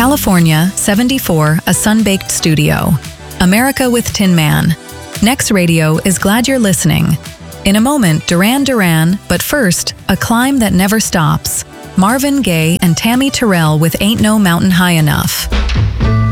California, 74, a sun-baked studio. America with Tin Man. Next Radio is glad you're listening. In a moment, Duran Duran, but first, a climb that never stops. Marvin Gaye and Tammy Terrell with Ain't No Mountain High Enough.